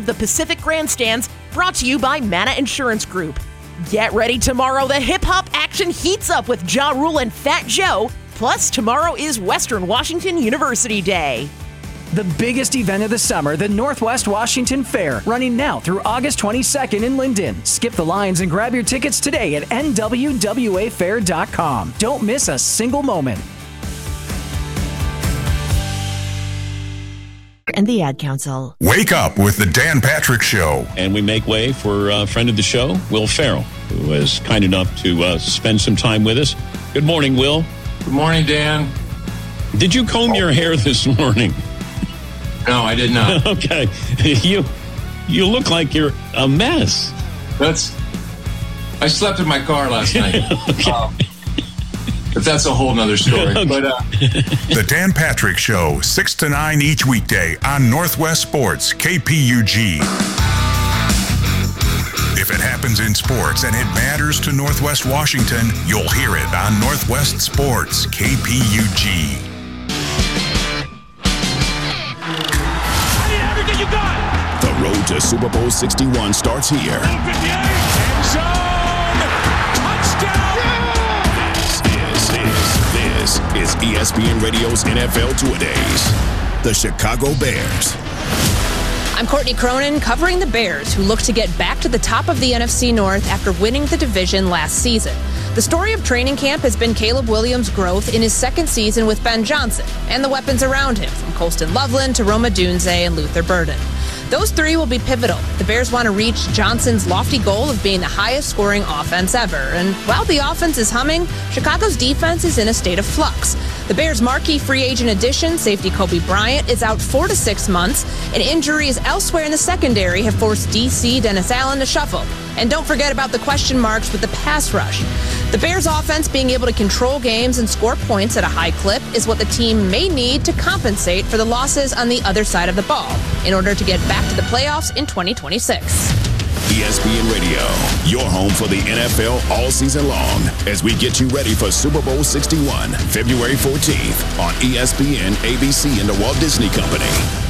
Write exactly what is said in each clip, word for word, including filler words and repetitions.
of the Pacific Grandstands, brought to you by Mana Insurance Group. Get ready tomorrow. The hip-hop action heats up with Ja Rule and Fat Joe. Plus, tomorrow is Western Washington University Day. The biggest event of the summer, the Northwest Washington Fair, running now through August twenty-second in Linden. Skip the lines and grab your tickets today at N W W A fair dot com. Don't miss a single moment. And the Ad Council. Wake up with the Dan Patrick Show. And we make way for a friend of the show, Will Farrell, who was kind enough to uh, spend some time with us. Good morning, Will. Good morning, Dan. Did you comb your hair this morning? No, I did not. Okay. You you look like you're a mess. That's. I slept in my car last night. Okay. Um, but that's a whole nother story. Okay. But uh, The Dan Patrick Show, six to nine each weekday on Northwest Sports, K P U G. If it happens in sports and it matters to Northwest Washington, you'll hear it on Northwest Sports, K P U G. You got. The road to Super Bowl sixty-one starts here. End zone. Touchdown. Yeah! This is, this is E S P N Radio's N F L Two-A-Days. The Chicago Bears. I'm Courtney Cronin covering the Bears, who look to get back to the top of the N F C North after winning the division last season. The story of training camp has been Caleb Williams' growth in his second season with Ben Johnson and the weapons around him, from Colston Loveland to Rome Odunze and Luther Burden. Those three will be pivotal. The Bears want to reach Johnson's lofty goal of being the highest scoring offense ever. And while the offense is humming, Chicago's defense is in a state of flux. The Bears' marquee free agent addition, safety Kobe Bryant, is out four to six months, and injuries elsewhere in the secondary have forced D C Dennis Allen to shuffle. And don't forget about the question marks with the pass rush. The Bears' offense being able to control games and score points at a high clip is what the team may need to compensate for the losses on the other side of the ball in order to get back to the playoffs in twenty twenty-six. E S P N Radio, your home for the N F L all season long, as we get you ready for Super Bowl sixty-one, February fourteenth on E S P N, A B C, and the Walt Disney Company.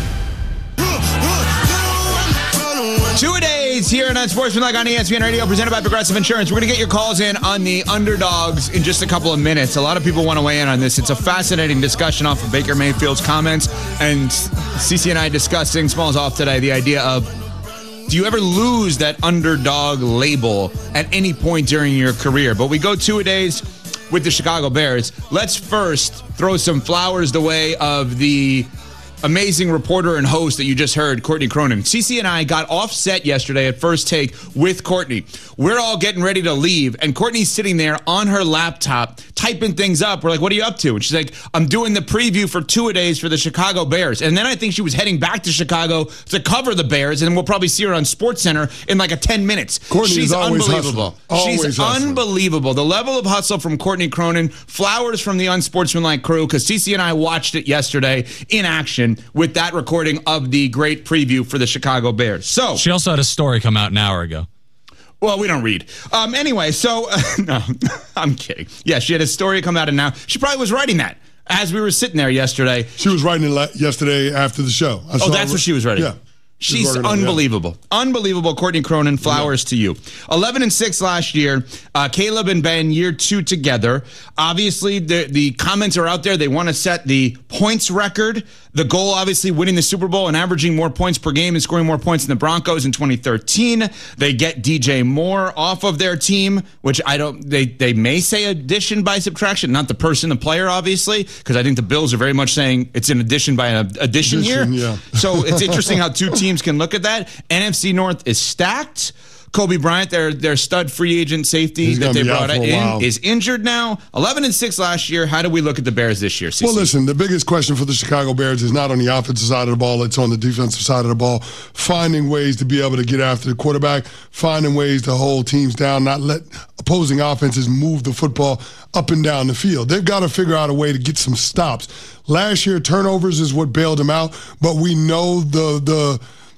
Two-a-days here on Unsportsmanlike on E S P N Radio, presented by Progressive Insurance. We're going to get your calls in on the underdogs in just a couple of minutes. A lot of people want to weigh in on this. It's a fascinating discussion off of Baker Mayfield's comments, and C C and I discussing, Smalls off today, the idea of, do you ever lose that underdog label at any point during your career? But we go two-a-days with the Chicago Bears. Let's first throw some flowers the way of the amazing reporter and host that you just heard, Courtney Cronin. C C and I got offset yesterday at First Take with Courtney. We're all getting ready to leave, and Courtney's sitting there on her laptop typing things up. We're like, what are you up to? And she's like, I'm doing the preview for two-a-days for the Chicago Bears. And then I think she was heading back to Chicago to cover the Bears, and we'll probably see her on SportsCenter in like a ten minutes. Courtney She's is always unbelievable. Always She's hustling. unbelievable. The level of hustle from Courtney Cronin, flowers from the Unsportsmanlike crew, because C C and I watched it yesterday in action with that recording of the great preview for the Chicago Bears. So she also had a story come out an hour ago. Well, we don't read. Um, anyway, so, uh, no, I'm kidding. Yeah, she had a story come out, and now she probably was writing that as we were sitting there yesterday. She was writing it yesterday after the show. I oh, that's what she was writing? Yeah. She's unbelievable. It, yeah. Unbelievable. Courtney Cronin, flowers yeah. to you. eleven and six last year. Uh, Caleb and Ben, year two together. Obviously, the, the comments are out there. They want to set the points record. The goal, obviously, winning the Super Bowl and averaging more points per game and scoring more points than the Broncos in twenty thirteen. They get D J Moore off of their team, which I don't, they, they may say addition by subtraction, not the person, the player, obviously, because I think the Bills are very much saying it's an addition by an addition, addition here. Yeah. So it's interesting how two teams can look at that. N F C North is stacked. Kobe Bryant, their their stud free agent safety He's that they brought in, while. is injured now. eleven and six last year. How do we look at the Bears this year, C C? Well, listen, the biggest question for the Chicago Bears is not on the offensive side of the ball. It's on the defensive side of the ball. Finding ways to be able to get after the quarterback, finding ways to hold teams down, not let opposing offenses move the football up and down the field. They've got to figure out a way to get some stops. Last year, turnovers is what bailed them out, but we know the the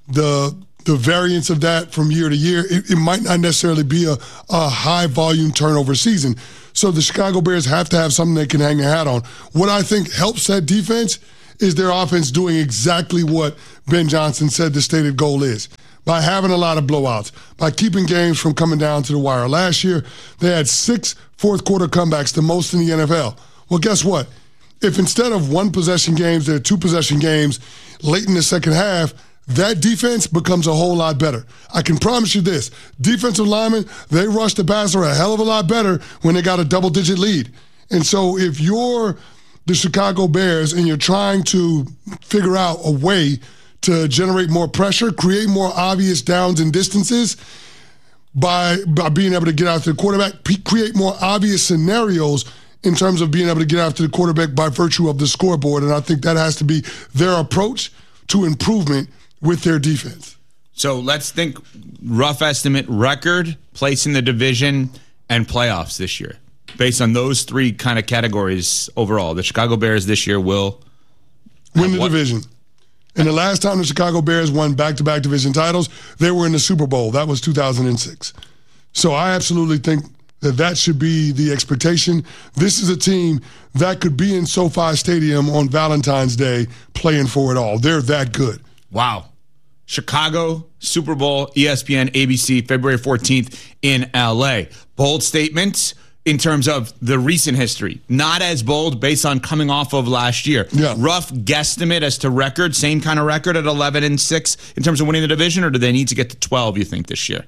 the the variance of that from year to year. It, it might not necessarily be a, a high-volume turnover season. So the Chicago Bears have to have something they can hang their hat on. What I think helps that defense is their offense doing exactly what Ben Johnson said the stated goal is. by having a lot of blowouts, by keeping games from coming down to the wire. Last year, they had six fourth-quarter comebacks, the most in the N F L. Well, guess what? If instead of one-possession games, there are two-possession games late in the second half, that defense becomes a whole lot better. I can promise you this. Defensive linemen, they rush the passer a hell of a lot better when they got a double-digit lead. And so if you're the Chicago Bears and you're trying to figure out a way to generate more pressure, create more obvious downs and distances by, by being able to get after the quarterback, p- create more obvious scenarios in terms of being able to get after the quarterback by virtue of the scoreboard. And I think that has to be their approach to improvement with their defense. So let's think rough estimate record, place in the division, and playoffs this year. Based on those three kind of categories overall, the Chicago Bears this year will win the what? division. And the last time the Chicago Bears won back-to-back division titles, they were in the Super Bowl. That was two thousand six. So I absolutely think that that should be the expectation. This is a team that could be in SoFi Stadium on Valentine's Day playing for it all. They're that good. Wow. Chicago, Super Bowl, E S P N, A B C, February fourteenth in L A. Bold statements in terms of the recent history. Not as bold based on coming off of last year. Yeah. Rough guesstimate as to record, same kind of record at eleven and six in terms of winning the division, or do they need to get to twelve, you think, this year?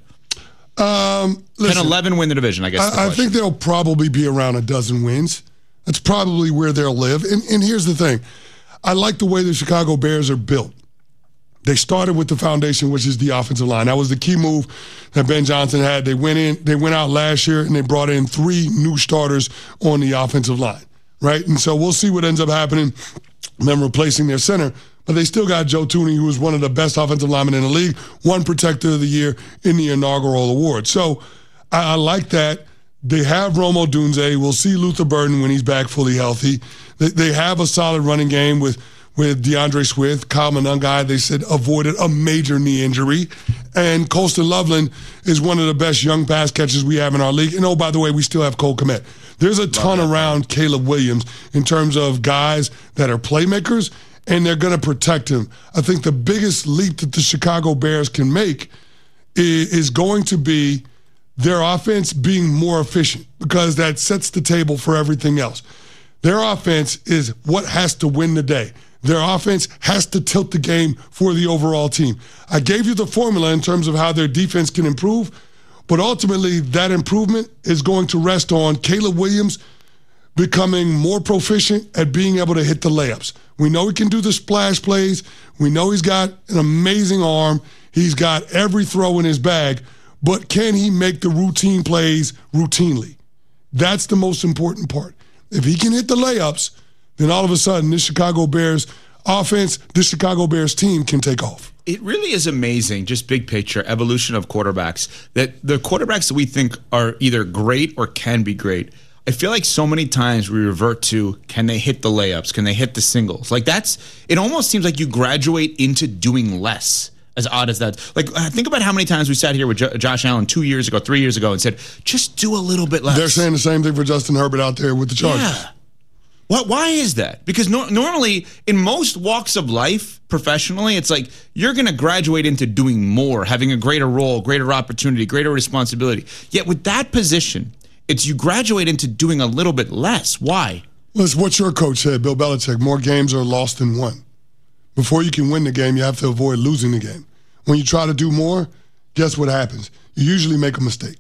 Um, listen, Can eleven win the division, I guess? I, I think they'll probably be around a dozen wins. That's probably where they'll live. And, and here's the thing. I like the way the Chicago Bears are built. They started with the foundation, which is the offensive line. That was the key move that Ben Johnson had. They went in, they went out last year, and they brought in three new starters on the offensive line, right? And so we'll see what ends up happening, them replacing their center. But they still got Joe Thuney, who was one of the best offensive linemen in the league, one Protector of the Year in the inaugural award. So I, I like that. They have Romo Dunze. We'll see Luther Burden when he's back fully healthy. They, they have a solid running game with with DeAndre Swift. Kyle Monangai, they said, avoided a major knee injury. And Colston Loveland is one of the best young pass catchers we have in our league. And, oh, by the way, we still have Cole Kmet. There's a ton around Caleb Williams in terms of guys that are playmakers, and they're going to protect him. I think the biggest leap that the Chicago Bears can make is, is going to be their offense being more efficient, because that sets the table for everything else. Their offense is what has to win the day. Their offense has to tilt the game for the overall team. I gave you the formula in terms of how their defense can improve, but ultimately that improvement is going to rest on Caleb Williams becoming more proficient at being able to hit the layups. We know he can do the splash plays. We know he's got an amazing arm. He's got every throw in his bag, but can he make the routine plays routinely? That's the most important part. If he can hit the layups, then all of a sudden this Chicago Bears offense, this Chicago Bears team can take off. It really is amazing, just big picture, evolution of quarterbacks, that the quarterbacks that we think are either great or can be great, I feel like so many times we revert to, can they hit the layups? Can they hit the singles? Like that's, it almost seems like you graduate into doing less. As odd as that. Like, think about how many times we sat here with Jo- Josh Allen two years ago, three years ago, and said, just do a little bit less. They're saying the same thing for Justin Herbert out there with the Chargers. Yeah. What? Why is that? Because no, normally, in most walks of life, professionally, it's like you're going to graduate into doing more, having a greater role, greater opportunity, greater responsibility. Yet with that position, it's you graduate into doing a little bit less. Why? Well, it's what your coach said, Bill Belichick. More games are lost than won. Before you can win the game, you have to avoid losing the game. When you try to do more, guess what happens? You usually make a mistake.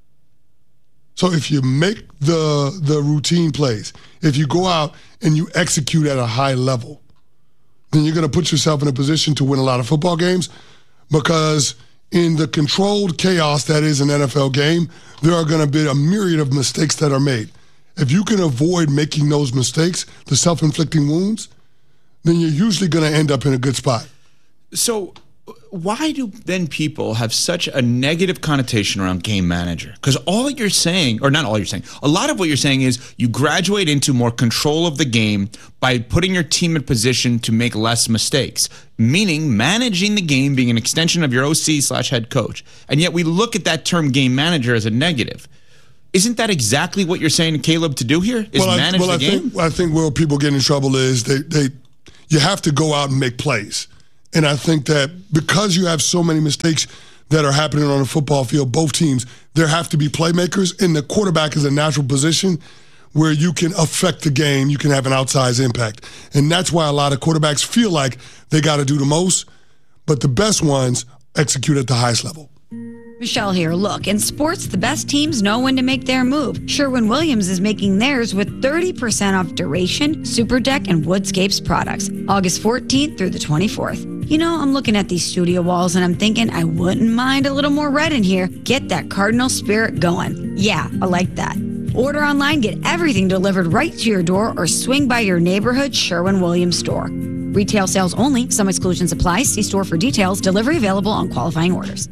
So if you make the the routine plays, if you go out and you execute at a high level, then you're going to put yourself in a position to win a lot of football games, because in the controlled chaos that is an N F L game, there are going to be a myriad of mistakes that are made. If you can avoid making those mistakes, the self-inflicting wounds, then you're usually going to end up in a good spot. So why do then people have such a negative connotation around game manager? Because all you're saying, or not all you're saying, a lot of what you're saying is you graduate into more control of the game by putting your team in position to make less mistakes, meaning managing the game being an extension of your O C slash head coach. And yet we look at that term game manager as a negative. Isn't that exactly what you're saying, Caleb, to do here? Is well, manage I, well, the I game? Think, I think where people get in trouble is they, they you have to go out and make plays. And I think that because you have so many mistakes that are happening on the football field, both teams, there have to be playmakers, and the quarterback is a natural position where you can affect the game, you can have an outsized impact. And that's why a lot of quarterbacks feel like they got to do the most, but the best ones execute at the highest level. Michelle here. Look, in sports, the best teams know when to make their move. Sherwin-Williams is making theirs with thirty percent off Duration, Super Deck, and Woodscapes products. August fourteenth through the twenty-fourth. You know, I'm looking at these studio walls and I'm thinking I wouldn't mind a little more red in here. Get that Cardinal spirit going. Yeah, I like that. Order online, get everything delivered right to your door, or swing by your neighborhood Sherwin-Williams store. Retail sales only. Some exclusions apply. See store for details. Delivery available on qualifying orders.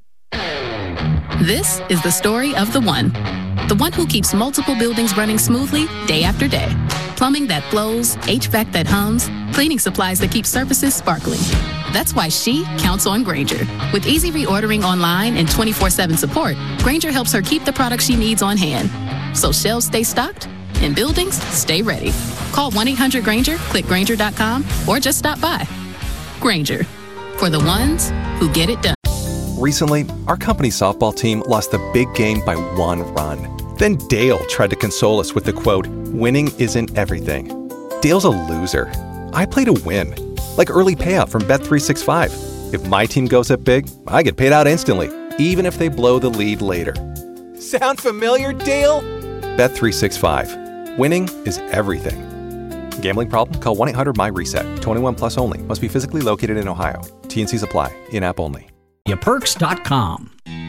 This is the story of the one. The one who keeps multiple buildings running smoothly day after day. Plumbing that flows, H V A C that hums, cleaning supplies that keep surfaces sparkling. That's why she counts on Grainger. With easy reordering online and twenty-four seven support, Grainger helps her keep the products she needs on hand. So shelves stay stocked and buildings stay ready. Call one eight hundred Grainger, click Grainger dot com, or just stop by. Grainger, for the ones who get it done. Recently, our company's softball team lost the big game by one run. Then Dale tried to console us with the quote, "Winning isn't everything." Dale's a loser. I play to win. Like early payout from Bet three sixty-five. If my team goes up big, I get paid out instantly, even if they blow the lead later. Sound familiar, Dale? Bet three sixty-five. Winning is everything. Gambling problem? Call one eight hundred M Y reset. twenty-one plus only. Must be physically located in Ohio. T and C's apply. In-app only. Perks dot com.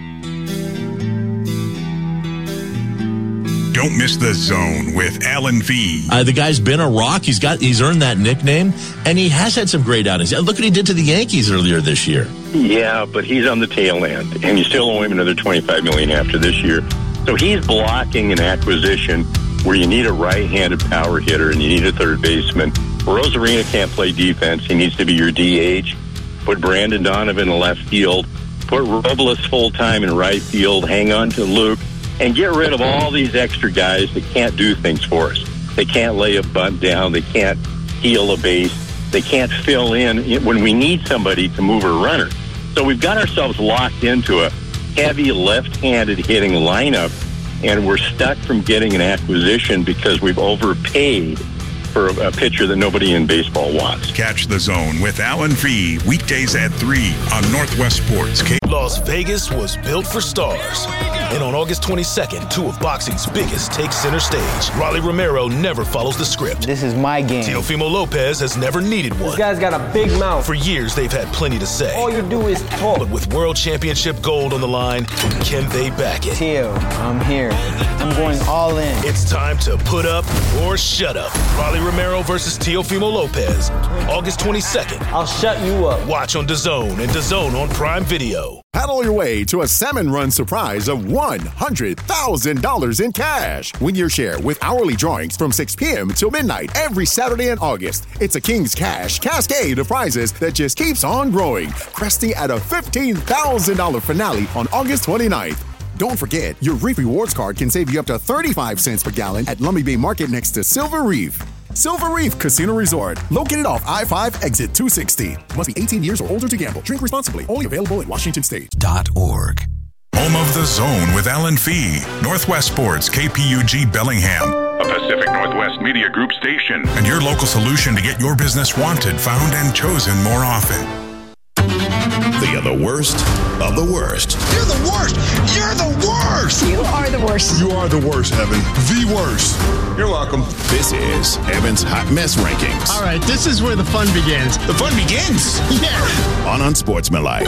Don't miss The Zone with Alan V. Uh, the guy's been a rock. He's got. He's earned that nickname, and he has had some great outings. Look what he did to the Yankees earlier this year. Yeah, but he's on the tail end, and you still owe him another twenty-five million dollars after this year. So he's blocking an acquisition where you need a right-handed power hitter and you need a third baseman. Rosarina can't play defense. He needs to be your D H. Put Brandon Donovan in left field. Put Robles full-time in right field. Hang on to Luke. And get rid of all these extra guys that can't do things for us. They can't lay a bunt down. They can't heal a base. They can't fill in when we need somebody to move a runner. So we've got ourselves locked into a heavy left-handed hitting lineup, and we're stuck from getting an acquisition because we've overpaid for a pitcher that nobody in baseball wants. Catch The Zone with Alan V. weekdays at three on Northwest Sports. K- Las Vegas was built for stars. And on August twenty-second, two of boxing's biggest take center stage. Rolly Romero never follows the script. This is my game. Teofimo Lopez has never needed one. This guy's got a big mouth. For years, they've had plenty to say. All you do is talk. But with world championship gold on the line, can they back it? Teo, I'm here. I'm going all in. It's time to put up or shut up. Rolly Romero versus Teofimo Lopez. August twenty-second. I'll shut you up. Watch on DAZN and DAZN on Prime Video. Paddle your way to a Salmon Run surprise of one hundred thousand dollars in cash. Win your share with hourly drawings from six p.m. till midnight every Saturday in August. It's a King's Cash cascade of prizes that just keeps on growing, cresting at a fifteen thousand dollars finale on August twenty-ninth. Don't forget, your Reef Rewards card can save you up to thirty-five cents per gallon at Lummi Bay Market next to Silver Reef. Silver Reef Casino Resort, located off I five, exit two sixty. Must be eighteen years or older to gamble. Drink responsibly. Only available in Washington State. Dot org. Home of The Zone with Alan Fee. Northwest Sports, K P U G Bellingham. A Pacific Northwest Media Group station. And your local solution to get your business wanted, found, and chosen more often. They are the worst of the worst. You're the worst. You're the worst. You are the worst. You are the worst, Evan. The worst. You're welcome. This is Evan's Hot Mess Rankings. All right, this is where the fun begins. The fun begins? Yeah. On Unsportsmanlike.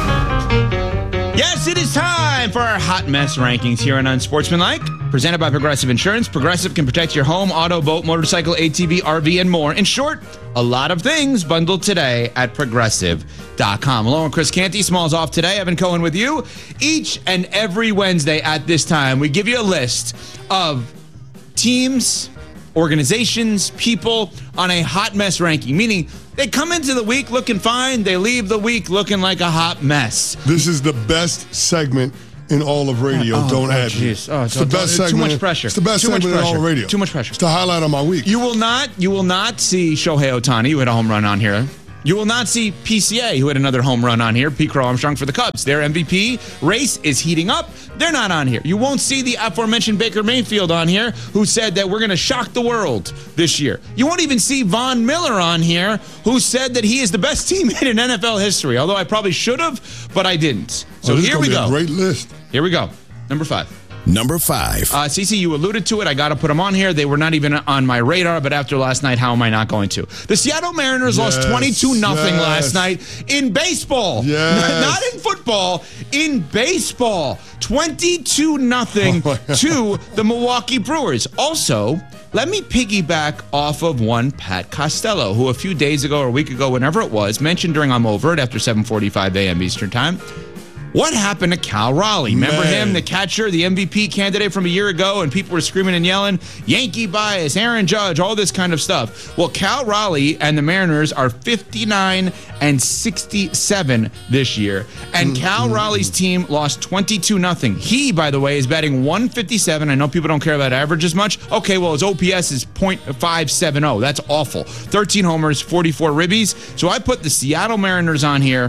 Yes, it is time for our Hot Mess Rankings here on Unsportsmanlike. Presented by Progressive Insurance. Progressive can protect your home, auto, boat, motorcycle, A T V, R V, and more. In short, a lot of things bundled today at Progressive dot com. Hello, I'm Chris Canty. Smalls off today. Evan Cohen with you. Each and every Wednesday at this time, we give you a list of teams, organizations, people on a hot mess ranking, meaning they come into the week looking fine. They leave the week looking like a hot mess. This is the best segment in all of radio. Oh, don't oh, add geez. me. Oh, it's the best segment. Too much pressure. It's the best too segment in all of radio. Too much pressure. It's the highlight of my week. You will not, you will not see Shohei Ohtani, who hit a home run on here You will not see P C A, who had another home run on here, Pete Crow Armstrong for the Cubs. Their M V P race is heating up. They're not on here. You won't see the aforementioned Baker Mayfield on here, who said that we're going to shock the world this year. You won't even see Von Miller on here, who said that he is the best teammate in N F L history, although I probably should have, but I didn't. So oh, here we be go. A great list. Here we go. Number five. Number five. Uh, Cece, you alluded to it. I got to put them on here. They were not even on my radar, but after last night, how am I not going to? The Seattle Mariners yes, lost twenty-two nothing yes. last night in baseball. Yes. Not in football, in baseball. twenty-two nothing oh to the Milwaukee Brewers. Also, let me piggyback off of one Pat Costello, who a few days ago or a week ago, whenever it was, mentioned during I'm Over It after seven forty-five a.m. Eastern Time. What happened to Cal Raleigh? Remember Man. him, the catcher, the M V P candidate from a year ago, and people were screaming and yelling, Yankee bias, Aaron Judge, all this kind of stuff. Well, Cal Raleigh and the Mariners are fifty-nine and sixty-seven this year, and mm-hmm. Cal Raleigh's team lost twenty-two nothing. He, by the way, is batting one fifty-seven. I know people don't care about average as much. Okay, well, his O P S is point five seven oh. That's awful. thirteen homers, forty-four ribbies. So I put the Seattle Mariners on here.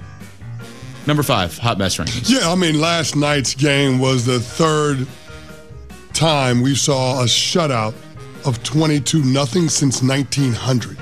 Number five, hot mess rankings. Yeah, I mean, last night's game was the third time we saw a shutout of twenty-two nothing since nineteen hundred.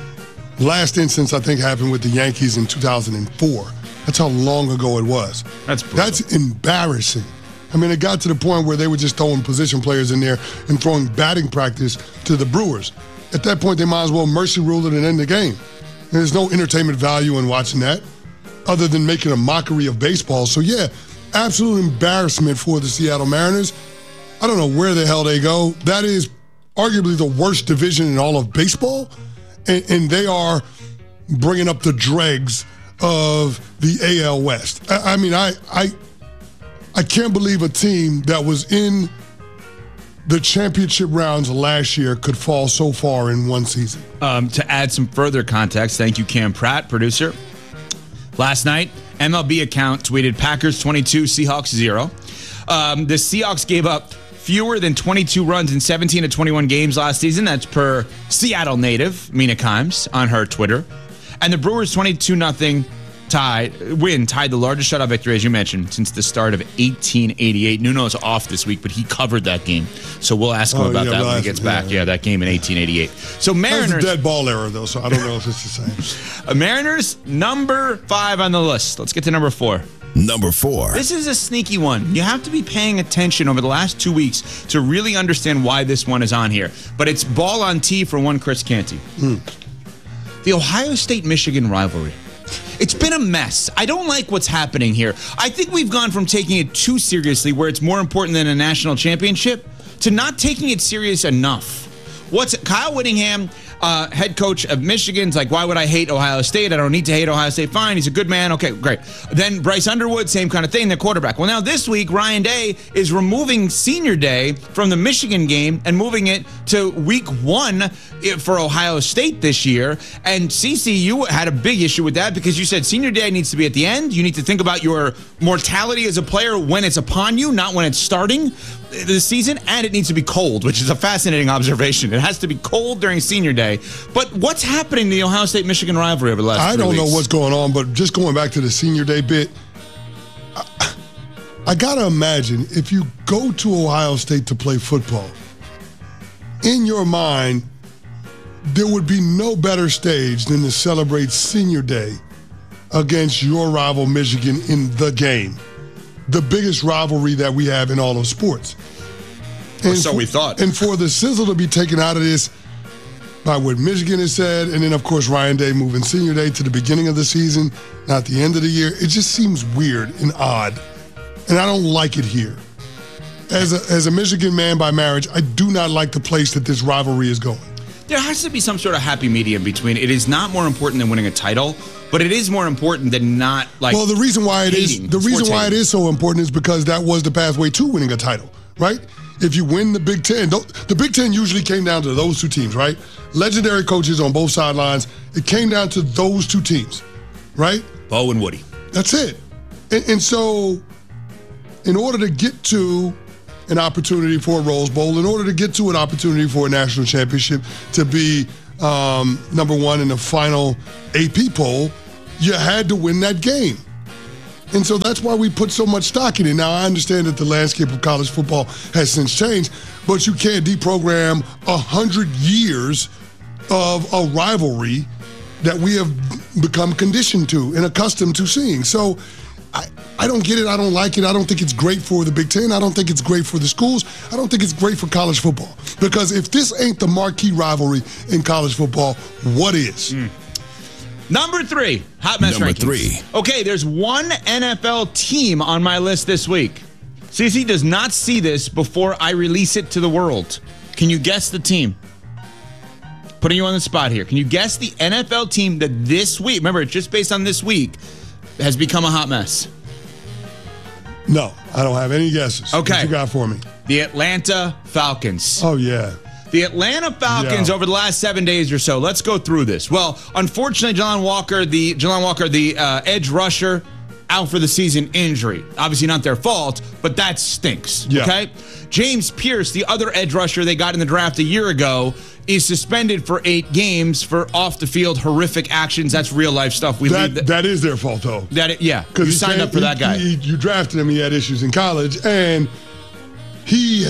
Last instance, I think, happened with the Yankees in two thousand four. That's how long ago it was. That's brutal. That's embarrassing. I mean, it got to the point where they were just throwing position players in there and throwing batting practice to the Brewers. At that point, they might as well mercy rule it and end the game. There's no entertainment value in watching that, other than making a mockery of baseball. So, yeah, absolute embarrassment for the Seattle Mariners. I don't know where the hell they go. That is arguably the worst division in all of baseball, and, and they are bringing up the dregs of the A L West. I, I mean, I, I, I can't believe a team that was in the championship rounds last year could fall so far in one season. Um, to add some further context, thank you, Cam Pratt, producer. Last night, M L B account tweeted Packers twenty-two, Seahawks zero. Um, the Seahawks gave up fewer than twenty-two runs in seventeen to twenty-one games last season. That's per Seattle native Mina Kimes on her Twitter. And the Brewers twenty-two nothing tie win tied the largest shutout victory, as you mentioned, since the start of eighteen eighty-eight. Nuno's off this week, but he covered that game. So we'll ask him oh, about yeah, that when he gets yeah, back. Yeah. yeah, that game in eighteen eighty-eight. So Mariners. That was a dead ball error, though, so I don't know if it's the same. Mariners, number five on the list. Let's get to number four. Number four. This is a sneaky one. You have to be paying attention over the last two weeks to really understand why this one is on here. But it's ball on tee for one Chris Canty. Mm. The Ohio State-Michigan rivalry. It's been a mess. I don't like what's happening here. I think we've gone from taking it too seriously, where it's more important than a national championship, to not taking it serious enough. What's Kyle Whittingham, uh, head coach of Michigan's like, why would I hate Ohio State? I don't need to hate Ohio State. Fine, he's a good man. Okay, great. Then Bryce Underwood, same kind of thing, the quarterback. Well, now this week, Ryan Day is removing Senior Day from the Michigan game and moving it to week one for Ohio State this year. And C C, you had a big issue with that because you said Senior Day needs to be at the end. You need to think about your mortality as a player when it's upon you, not when it's starting the season, and it needs to be cold, which is a fascinating observation. It has to be cold during Senior Day. But what's happening to the Ohio State-Michigan rivalry over the last I three don't weeks? know what's going on, but just going back to the Senior Day bit, I, I got to imagine if you go to Ohio State to play football, in your mind, there would be no better stage than to celebrate Senior Day against your rival Michigan in the game. The biggest rivalry that we have in all of sports. And so for, we thought. And for the sizzle to be taken out of this by what Michigan has said, and then, of course, Ryan Day moving Senior Day to the beginning of the season, not the end of the year, it just seems weird and odd. And I don't like it here. As a, as a Michigan man by marriage, I do not like the place that this rivalry is going. There has to be some sort of happy medium between it. It is not more important than winning a title, but it is more important than not like. Well, the reason why it hating, is the reason why hating. it is so important is because that was the pathway to winning a title, right? If you win the Big Ten, the Big Ten usually came down to those two teams, right? Legendary coaches on both sidelines. It came down to those two teams, right? Bo and Woody. That's it. And, and so, in order to get to an opportunity for a Rose Bowl, in order to get to an opportunity for a national championship, to be um, number one in the final A P poll, you had to win that game. And so that's why we put so much stock in it. Now, I understand that the landscape of college football has since changed, but you can't deprogram one hundred years of a rivalry that we have become conditioned to and accustomed to seeing. So I, I don't get it. I don't like it. I don't think it's great for the Big Ten. I don't think it's great for the schools. I don't think it's great for college football. Because if this ain't the marquee rivalry in college football, what is? Mm. Number three, hot mess Number rankings. three. Okay, there's one N F L team on my list this week. C C does not see this before I release it to the world. Can you guess the team? Putting you on the spot here. Can you guess the N F L team that this week, remember, it's just based on this week, has become a hot mess? No, I don't have any guesses. Okay. What you got for me? The Atlanta Falcons. Oh, yeah. The Atlanta Falcons Yeah. over the last seven days or so. Let's go through this. Well, unfortunately, Jalon Walker, the Jalon Walker, the uh, edge rusher, out for the season, injury. Obviously not their fault, but that stinks. Yeah. Okay. James Pierce, the other edge rusher they got in the draft a year ago, is suspended for eight games for off the field horrific actions. That's real life stuff. We That, leave that. that is their fault, though. That it, yeah. You he signed came- up for that guy. he- he- you drafted him. He had issues in college, and he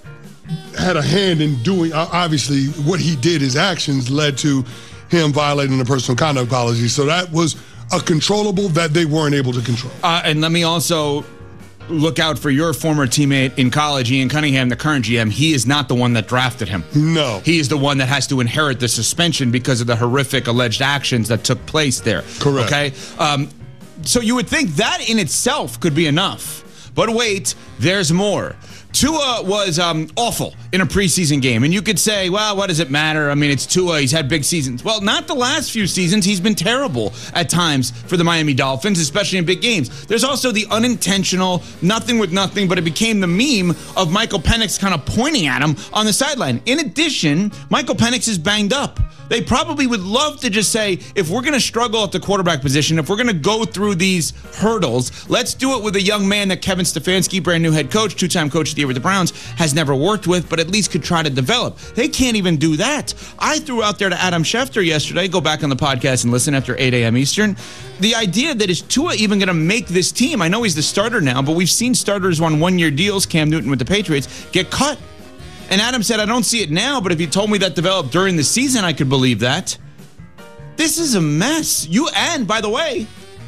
had a hand in doing. Obviously, what he did, his actions led to him violating the personal conduct policy. So that was a controllable that they weren't able to control. Uh, and let me also look out for your former teammate in college, Ian Cunningham, the current G M. He is not the one that drafted him. No. He is the one that has to inherit the suspension because of the horrific alleged actions that took place there. Correct. Okay? Um, so you would think that in itself could be enough. But wait, there's more. Tua was um, awful in a preseason game. And you could say, well, what does it matter? I mean, it's Tua. He's had big seasons. Well, not the last few seasons. He's been terrible at times for the Miami Dolphins, especially in big games. There's also the unintentional, nothing with nothing, but it became the meme of Michael Penix kind of pointing at him on the sideline. In addition, Michael Penix is banged up. They probably would love to just say, if we're going to struggle at the quarterback position, if we're going to go through these hurdles, let's do it with a young man that Kevin Stefanski, brand new head coach, two-time coach of the year with the Browns, has never worked with, but at least could try to develop. They can't even do that. I threw out there to Adam Schefter yesterday, go back on the podcast and listen after eight a.m. Eastern, the idea that is Tua even going to make this team? I know he's the starter now, but we've seen starters on one-year deals, Cam Newton with the Patriots, get cut. And Adam said, I don't see it now, but if you told me that developed during the season, I could believe that. This is a mess. You, and by the way,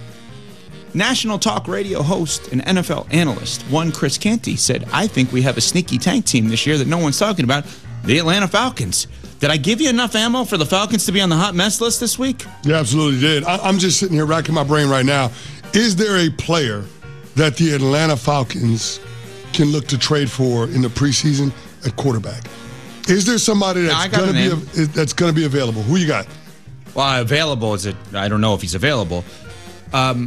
national talk radio host and N F L analyst, one Chris Canty, said, I think we have a sneaky tank team this year that no one's talking about, the Atlanta Falcons. Did I give you enough ammo for the Falcons to be on the hot mess list this week? You absolutely did. I, I'm just sitting here racking my brain right now. Is there a player that the Atlanta Falcons can look to trade for in the preseason at quarterback? Is there somebody that's going to be a, that's going to be available? Who you got? Well, available is it? I don't know if he's available. Um,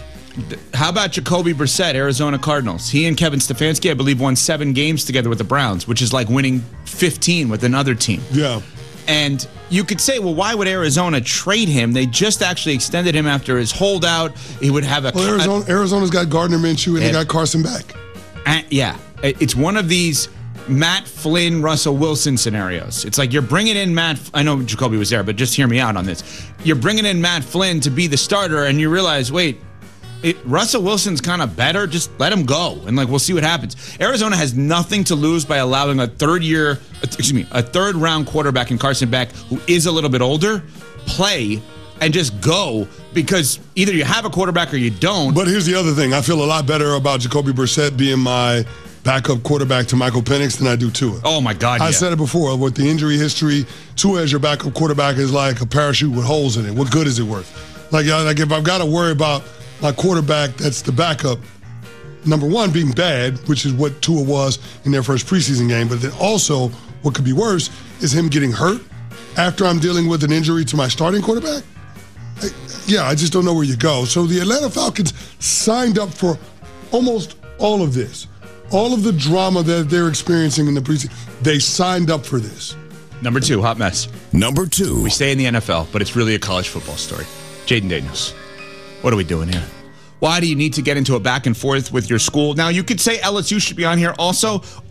th- how about Jacoby Brissett, Arizona Cardinals? He and Kevin Stefanski, I believe, won seven games together with the Browns, which is like winning fifteen with another team. Yeah. And you could say, well, why would Arizona trade him? They just actually extended him after his holdout. He would have a. Well, Arizona, Arizona's got Gardner Minshew and they got Carson back. Uh, yeah, it's one of these Matt Flynn, Russell Wilson scenarios. It's like you're bringing in Matt. I know Jacoby was there, but just hear me out on this. You're bringing in Matt Flynn to be the starter, and you realize, wait, it, Russell Wilson's kind of better. Just let him go, and like we'll see what happens. Arizona has nothing to lose by allowing a third year, excuse me, a third round quarterback in Carson Beck, who is a little bit older, play and just go, because either you have a quarterback or you don't. But here's the other thing. I feel a lot better about Jacoby Brissett being my backup quarterback to Michael Penix than I do Tua. Oh, my God, I yeah. said it before. With the injury history, Tua as your backup quarterback is like a parachute with holes in it. What good is it worth? Like, like if I've got to worry about my quarterback that's the backup, number one, being bad, which is what Tua was in their first preseason game, but then also what could be worse is him getting hurt after I'm dealing with an injury to my starting quarterback. I, yeah, I just don't know where you go. So the Atlanta Falcons signed up for almost all of this. All of the drama that they're experiencing in the preseason, they signed up for this. Number two, hot mess. Number two. We stay in the N F L, but it's really a college football story. Jaden Daniels. What are we doing here? Why do you need to get into a back and forth with your school? Now, you could say L S U should be on here also.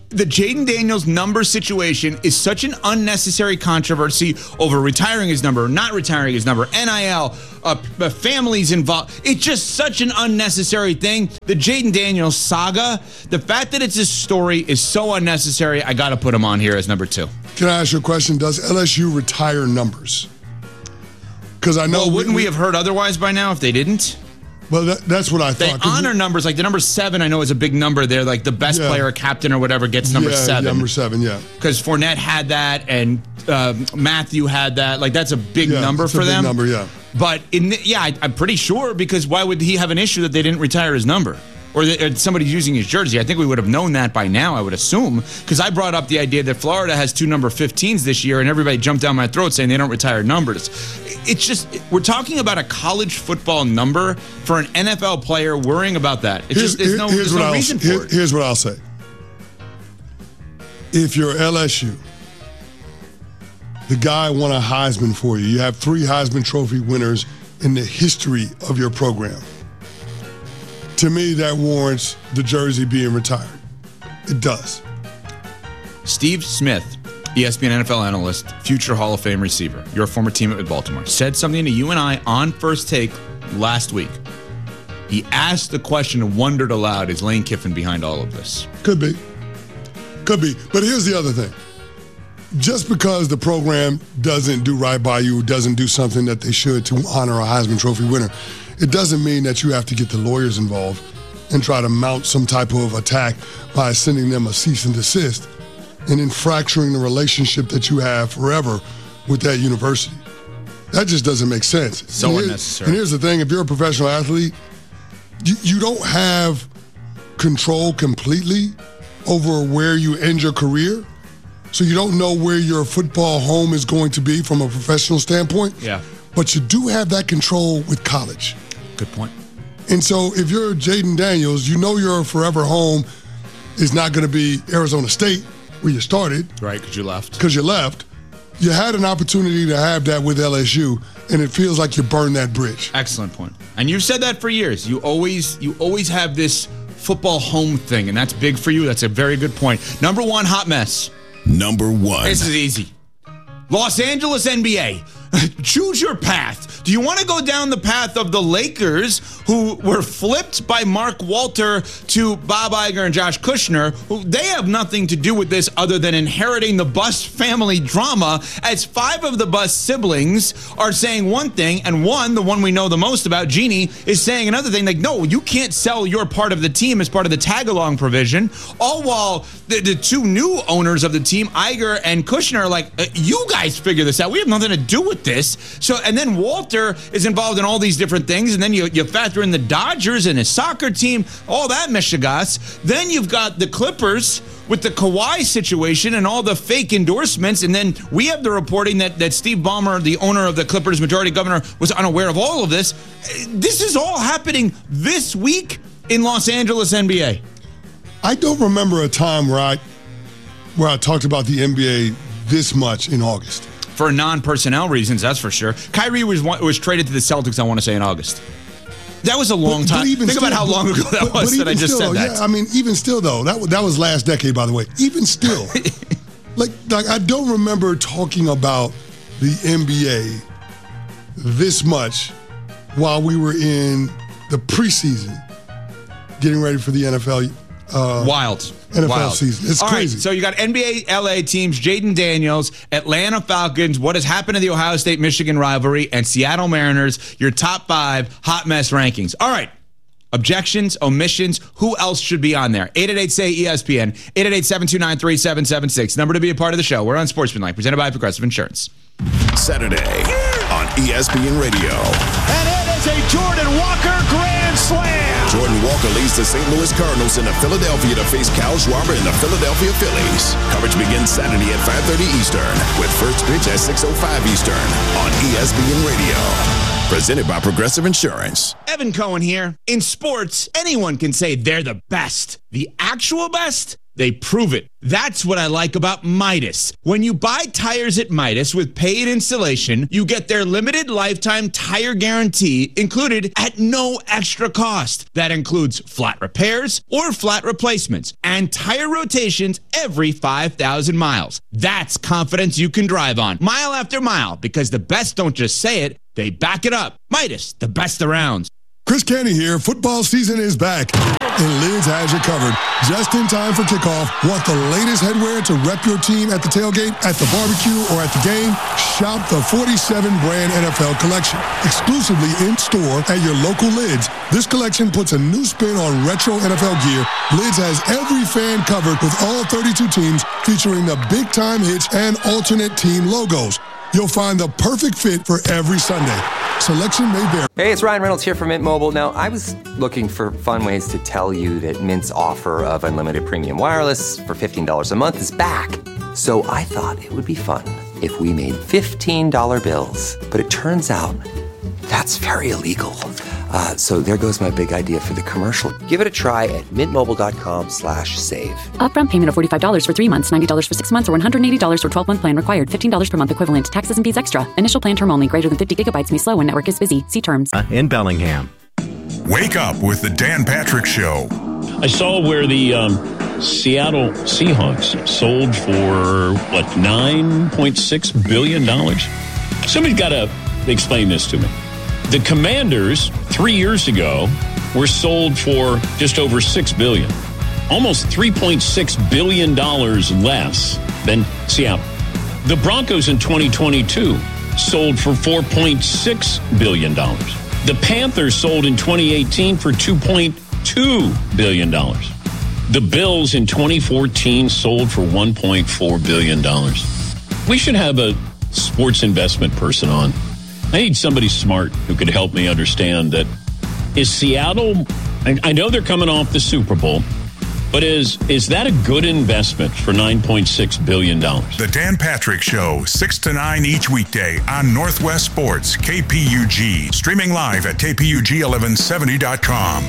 the Jaden Daniels number situation is such an unnecessary controversy over retiring his number, not retiring his number, N I L, uh, families involved. It's just such an unnecessary thing. The Jaden Daniels saga, the fact that it's a story is so unnecessary, I got to put him on here as number two. Can I ask you a question? Does L S U retire numbers? Because I know. Well, wouldn't we, we have heard otherwise by now if they didn't? Well, that, that's what I thought. They honor we, numbers. Like the number seven, I know is a big number there. Like the best yeah. player, captain, or whatever gets number yeah, seven. Number seven, yeah. Because Fournette had that, and uh, Matthew had that. Like that's a big yeah, number it's for a big them. Number, yeah. But in the, yeah, I, I'm pretty sure because why would he have an issue that they didn't retire his number? Or that somebody's using his jersey. I think we would have known that by now, I would assume. Because I brought up the idea that Florida has two number fifteens this year, and everybody jumped down my throat saying they don't retire numbers. It's just, we're talking about a college football number for an N F L player worrying about that. It's here's, just, there's no, here's there's no reason here, for it. Here's what I'll say. If you're L S U, the guy won a Heisman for you. You have three Heisman Trophy winners in the history of your program. To me, that warrants the jersey being retired. It does. Steve Smith, E S P N N F L analyst, future Hall of Fame receiver, your former teammate with Baltimore, said something to you and I on First Take last week. He asked the question and wondered aloud, is Lane Kiffin behind all of this? Could be. Could be. But here's the other thing. Just because the program doesn't do right by you, doesn't do something that they should to honor a Heisman Trophy winner, it doesn't mean that you have to get the lawyers involved and try to mount some type of attack by sending them a cease and desist and then fracturing the relationship that you have forever with that university. That just doesn't make sense. So and unnecessary. And here's the thing, if you're a professional athlete, you, you don't have control completely over where you end your career. So you don't know where your football home is going to be from a professional standpoint. Yeah. But you do have that control with college. Good point. And so if you're Jaden Daniels, you know your forever home is not going to be Arizona State, where you started. Right, because you left. Because you left. You had an opportunity to have that with L S U, and it feels like you burned that bridge. Excellent point. And you've said that for years. You always, you always have this football home thing, and that's big for you. That's a very good point. Number one, hot mess. Number one. This is easy. Los Angeles N B A. Choose your path. Do you want to go down the path of the Lakers, who were flipped by Mark Walter to Bob Iger and Josh Kushner, who they have nothing to do with this other than inheriting the Buss family drama, as five of the Buss siblings are saying one thing, and one, the one we know the most about, Jeannie, is saying another thing. Like, no, you can't sell your part of the team as part of the tag-along provision, all while the, the two new owners of the team, Iger and Kushner, are like, uh, you guys figure this out. We have nothing to do with this. So, and then Walter is involved in all these different things, and then you, you factor in the Dodgers and his soccer team, all that mishigas. Then you've got the Clippers with the Kawhi situation and all the fake endorsements, and then we have the reporting that, that Steve Ballmer, the owner of the Clippers, majority governor, was unaware of all of this. This is all happening this week in Los Angeles N B A. I don't remember a time where I where I talked about the N B A this much in August. For non-personnel reasons, that's for sure. Kyrie was was traded to the Celtics, I want to say, in August. That was a long but, time. But even Think still, about how long ago that but, was but that I just still, said that. Yeah, I mean, even still, though, that, that was last decade, by the way. Even still, like, like I don't remember talking about the N B A this much while we were in the preseason, getting ready for the N F L. Uh, Wild. N F L Wild. season. It's All crazy. Right, so you got N B A L A teams, Jaden Daniels, Atlanta Falcons, what has happened to the Ohio State-Michigan rivalry, and Seattle Mariners, your top five hot mess rankings. All right. Objections, omissions, who else should be on there? eight eight eight, S A Y, E S P N, eight eight eight, seven two nine, three seven seven six. Number to be a part of the show. We're on Sportsmanlike, presented by Progressive Insurance. Saturday on E S P N Radio. And it is a Jordan Walker grand slam. Jordan Walker leads the Saint Louis Cardinals into Philadelphia to face Kyle Schwarber and the Philadelphia Phillies. Coverage begins Saturday at five thirty Eastern with first pitch at six oh five Eastern on E S P N Radio. Presented by Progressive Insurance. Evan Cohen here. In sports, anyone can say they're the best. The actual best? they prove it. That's what I like about Midas. When you buy tires at Midas with paid installation, you get their limited lifetime tire guarantee included at no extra cost. That includes flat repairs or flat replacements and tire rotations every five thousand miles. That's confidence you can drive on mile after mile, because the best don't just say it, they back it up. Midas, the best around. Chris Canty here. Football season is back, and Lids has you covered. Just in time for kickoff. Want the latest headwear to rep your team at the tailgate, at the barbecue, or at the game? Shop the forty-seven brand N F L collection. Exclusively in store at your local Lids. This collection puts a new spin on retro N F L gear. Lids has every fan covered with all thirty-two teams, featuring the big time hits and alternate team logos. You'll find the perfect fit for every Sunday. Selection may vary. Hey, it's Ryan Reynolds here from Mint Mobile. Now, I was looking for fun ways to tell you that Mint's offer of unlimited premium wireless for fifteen dollars a month is back. So I thought it would be fun if we made fifteen dollar bills. But it turns out that's very illegal. Uh, so there goes my big idea for the commercial. Give it a try at mintmobile.com slash save. Upfront payment of forty-five dollars for three months, ninety dollars for six months, or one hundred eighty dollars for twelve-month plan required. fifteen dollars per month equivalent. Taxes and fees extra. Initial plan term only. Greater than fifty gigabytes may slow when network is busy. See terms. In Bellingham. Wake up with the Dan Patrick Show. I saw where the um, Seattle Seahawks sold for, what, nine point six billion dollars? Somebody's got to explain this to me. The Commanders, three years ago, were sold for just over six billion dollars. Almost three point six billion dollars less than Seattle. The Broncos in twenty twenty-two sold for four point six billion dollars. The Panthers sold in twenty eighteen for two point two billion dollars. The Bills in twenty fourteen sold for one point four billion dollars. We should have a sports investment person on. I need somebody smart who could help me understand that. Is Seattle, I, I know they're coming off the Super Bowl, but is is that a good investment for nine point six billion dollars? The Dan Patrick Show, six to nine each weekday on Northwest Sports, K P U G. Streaming live at K P U G eleven seventy dot com.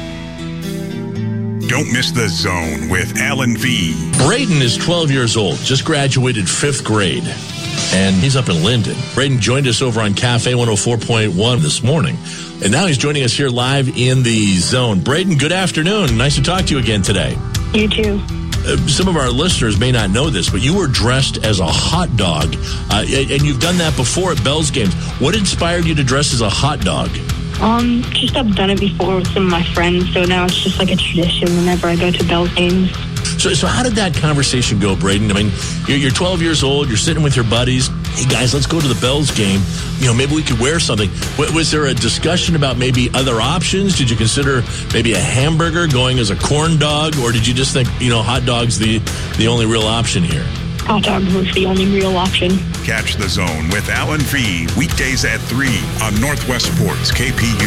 Don't miss The Zone with Alan V. Braden is twelve years old, just graduated fifth grade, and he's up in Linden. Braden joined us over on Cafe one oh four point one this morning, and now he's joining us here live in The Zone. Braden, good afternoon. Nice to talk to you again today. You too. Uh, some of our listeners may not know this, but you were dressed as a hot dog, uh, and you've done that before at Bell's games. What inspired you to dress as a hot dog? Um, just I've done it before with some of my friends, so now it's just like a tradition whenever I go to Bell's games. So, so how did that conversation go, Braden? I mean, you're, you're twelve years old, you're sitting with your buddies. Hey, guys, let's go to the Bells game. You know, maybe we could wear something. W- was there a discussion about maybe other options? Did you consider maybe a hamburger going as a corn dog? Or did you just think, you know, hot dog's the, the only real option here? Hot dog was the only real option. Catch The Zone with Alan V. Weekdays at three on Northwest Sports, K P U.